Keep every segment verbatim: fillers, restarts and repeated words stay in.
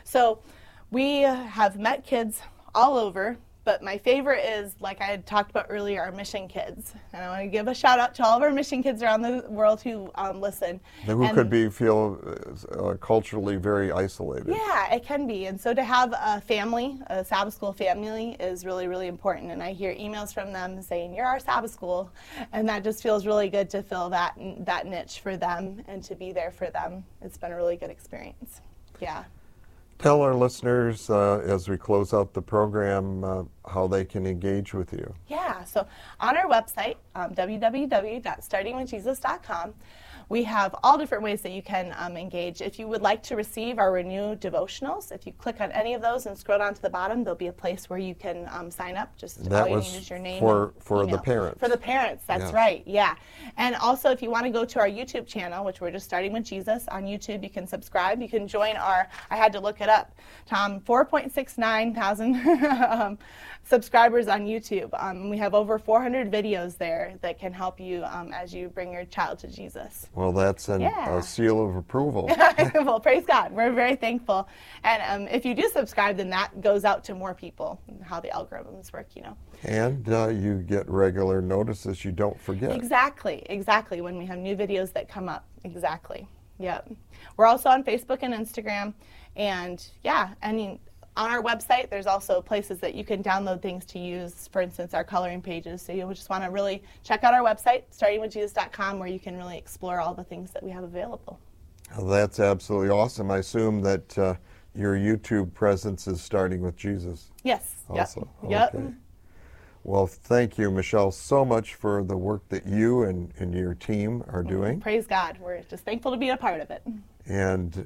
So we have met kids all over, but my favorite is, like I had talked about earlier, our mission kids. And I want to give a shout out to all of our mission kids around the world who um, listen. Who and could be feel uh, culturally very isolated. Yeah, it can be. And so to have a family, a Sabbath school family, is really, really important. And I hear emails from them saying, you're our Sabbath school. And that just feels really good to fill that, that niche for them and to be there for them. It's been a really good experience. Yeah. Tell our listeners, uh, as we close out the program, uh, how they can engage with you. Yeah, so on our website, um, w w w dot starting with jesus dot com, we have all different ways that you can um, engage. If you would like to receive our Renew devotionals, if you click on any of those and scroll down to the bottom, there'll be a place where you can um, sign up. Just that all you was need is your name for, for email. the parents. For the parents, that's yes. right, yeah. And also, if you want to go to our YouTube channel, which we're just starting with Jesus, on YouTube you can subscribe. You can join our, I had to look it up, Tom, four point six nine thousand um, subscribers on YouTube. Um, we have over four hundred videos there that can help you um, as you bring your child to Jesus. Well, that's an, Yeah. a seal of approval. Well, praise God. We're very thankful. And um, if you do subscribe, then that goes out to more people, how the algorithms work, you know. And uh, you get regular notices you don't forget. Exactly, exactly, when we have new videos that come up. Exactly, yep. We're also on Facebook and Instagram. And yeah, I mean, on our website, there's also places that you can download things to use, for instance, our coloring pages. So you'll just want to really check out our website, starting with jesus dot com, where you can really explore all the things that we have available. Well, that's absolutely awesome. I assume that uh, your YouTube presence is Starting with Jesus. Yes. Also. Yep. Okay. Yep. Well, thank you, Michelle, so much for the work that you and, and your team are doing. Praise God. We're just thankful to be a part of it. And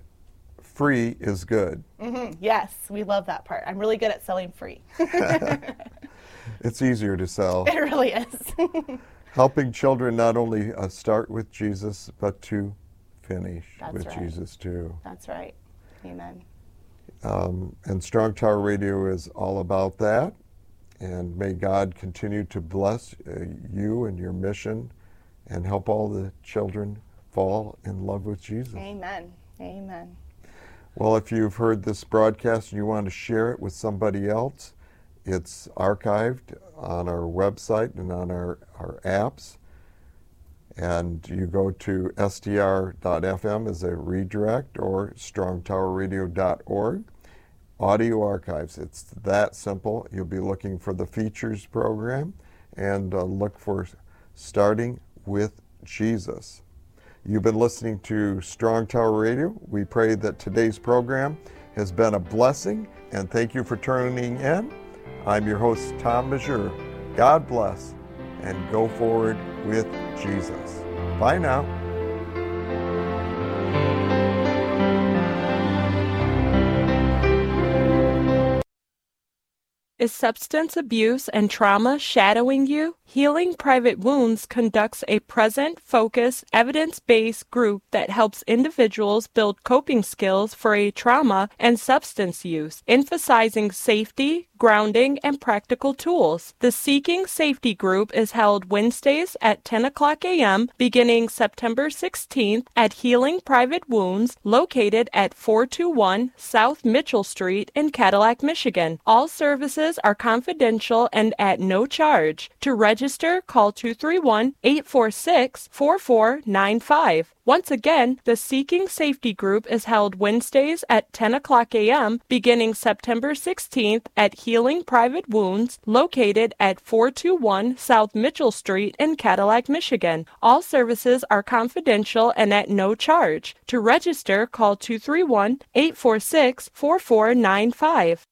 free is good. Mm-hmm. Yes, we love that part. I'm really good at selling free. It's easier to sell. It really is. Helping children not only uh, start with Jesus, but to finish That's with right. Jesus too. That's right. Amen. Um, and Strong Tower Radio is all about that. And may God continue to bless uh, you and your mission and help all the children fall in love with Jesus. Amen. Amen. Well, if you've heard this broadcast and you want to share it with somebody else, it's archived on our website and on our, our apps. And you go to S T R dot F M as a redirect or strong tower radio dot org. Audio archives. It's that simple. You'll be looking for the features program and uh, look for Starting with Jesus. You've been listening to Strong Tower Radio. We pray that today's program has been a blessing, and thank you for tuning in. I'm your host, Tom Majeur. God bless, and go forward with Jesus. Bye now. Is substance abuse and trauma shadowing you? Healing Private Wounds conducts a present, focused, evidence-based group that helps individuals build coping skills for a trauma and substance use, emphasizing safety, grounding, and practical tools. The Seeking Safety Group is held Wednesdays at ten o'clock a m beginning September sixteenth at Healing Private Wounds, located at four two one South Mitchell Street in Cadillac, Michigan. All services are confidential and at no charge. To register, call two three one, eight four six, four four nine five. Once again, the Seeking Safety Group is held Wednesdays at ten o'clock a m beginning September sixteenth at Healing Private Wounds, located at four two one South Mitchell Street in Cadillac, Michigan. All services are confidential and at no charge. To register, call two three one, eight four six, four four nine five.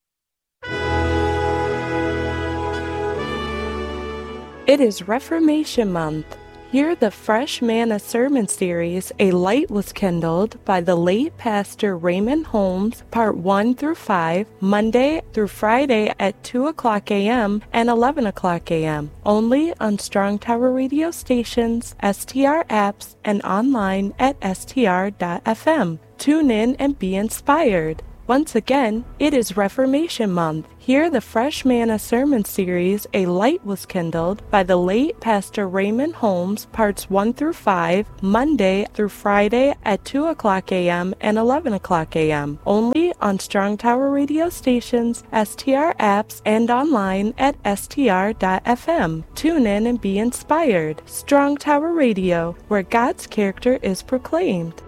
It is Reformation Month. Hear the Fresh Manna Sermon Series, A Light Was Kindled, by the late Pastor Raymond Holmes, Part one through five, Monday through Friday at two o'clock a m and eleven o'clock a m, only on Strong Tower radio stations, S T R apps, and online at S T R dot F M. Tune in and be inspired. Once again, it is Reformation Month. Here, the Fresh Manna Sermon Series, A Light Was Kindled, by the late Pastor Raymond Holmes, parts one through five, Monday through Friday at two o'clock a m and eleven o'clock a m, only on Strong Tower radio stations, S T R apps, and online at S T R dot F M. Tune in and be inspired. Strong Tower Radio, where God's character is proclaimed.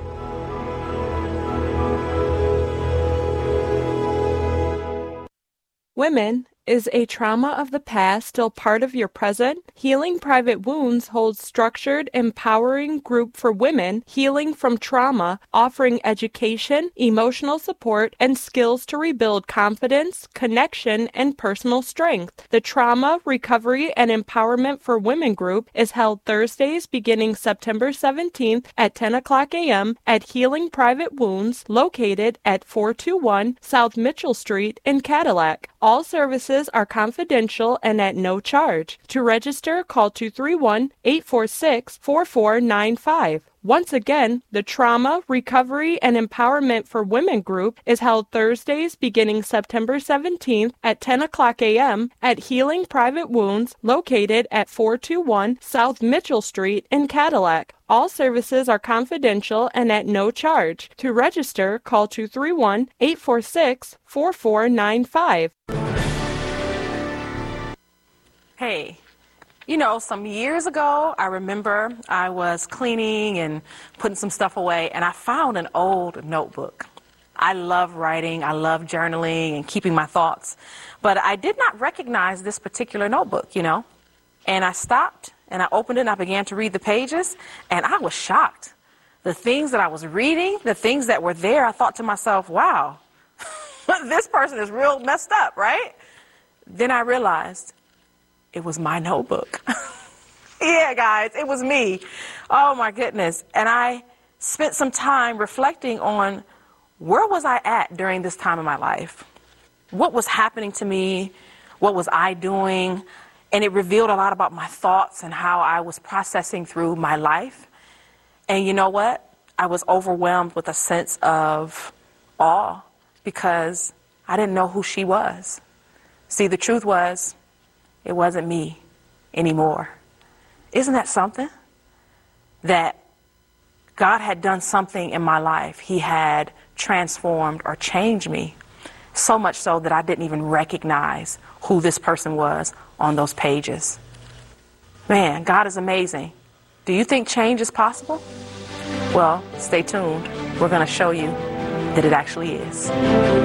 Women, is a trauma of the past still part of your present? Healing Private Wounds holds structured, empowering group for women healing from trauma, offering education, emotional support, and skills to rebuild confidence, connection, and personal strength. The Trauma, Recovery, and Empowerment for Women group is held Thursdays beginning September seventeenth at ten o'clock a m at Healing Private Wounds, located at four two one South Mitchell Street in Cadillac. All services are confidential and at no charge. To register, call two three one, eight four six, four four nine five. Once again, the Trauma, Recovery, and Empowerment for Women group is held Thursdays beginning September seventeenth at ten o'clock a m at Healing Private Wounds, located at four two one South Mitchell Street in Cadillac. All services are confidential and at no charge. To register, call two three one, eight four six, four four nine five. Hey, you know, some years ago, I remember I was cleaning and putting some stuff away, and I found an old notebook. I love writing, I love journaling and keeping my thoughts, but I did not recognize this particular notebook, you know, and I stopped and I opened it and I began to read the pages, and I was shocked. The things that I was reading, the things that were there, I thought to myself, wow, this person is real messed up, right? Then I realized it was my notebook. Yeah, guys, it was me. Oh, my goodness. And I spent some time reflecting on where was I at during this time of my life? What was happening to me? What was I doing? And it revealed a lot about my thoughts and how I was processing through my life. And you know what? I was overwhelmed with a sense of awe because I didn't know who she was. See, the truth was, it wasn't me anymore. Isn't that something? That God had done something in my life. He had transformed or changed me, so much so that I didn't even recognize who this person was on those pages. Man, God is amazing. Do you think change is possible? Well, stay tuned. We're going to show you that it actually is.